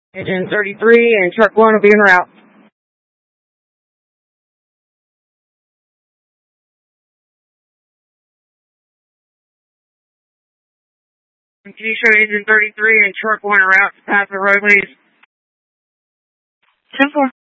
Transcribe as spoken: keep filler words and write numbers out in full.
Engine thirty-three and truck one will be en route. Can you show engine thirty-three and truck one en route to pass the road, please? ten four.